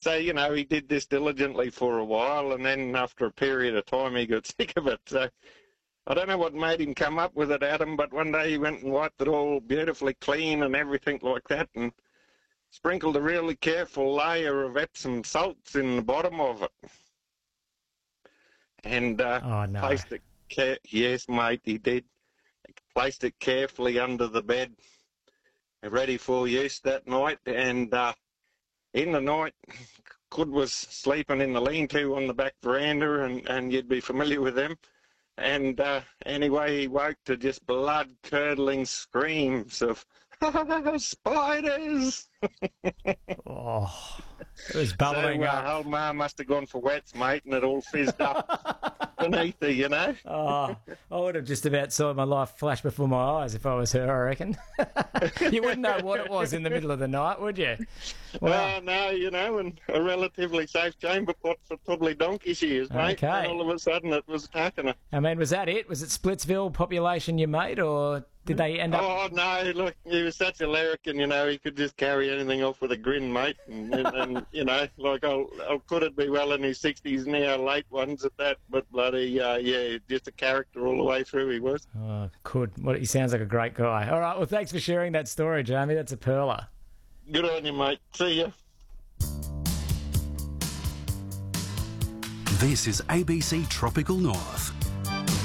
So, he did this diligently for a while, and then after a period of time, he got sick of it. So I don't know what made him come up with it, Adam, but one day he went and wiped it all beautifully clean and everything like that, and sprinkled a really careful layer of Epsom salts in the bottom of it. And Oh, no. placed it, yes, mate, he did. Placed it carefully under the bed, ready for use that night. And in the night, Cud was sleeping in the lean-to on the back veranda, and you'd be familiar with them. And anyway, he woke to just blood-curdling screams of, spiders! Oh, it was bubbling up. Old Ma must have gone for wets, mate, and it all fizzed up beneath her, Oh, I would have just about saw my life flash before my eyes if I was her, I reckon. You wouldn't know what it was in the middle of the night, would you? Well, no, and a relatively safe chamber pot for probably donkey's ears, mate. Okay. And all of a sudden it was attacking her. I mean, was that it? Was it Splitsville population you made, or did they end up... Oh, no, look, he was such a larrikin, he could just carry anything off with a grin, mate. And like, could it be well in his 60s now, late ones at that, but bloody, just a character all the way through he was. Oh, he sounds like a great guy. All right, well, thanks for sharing that story, Jamie. That's a perler. Good on you, mate. See ya. This is ABC Tropical North.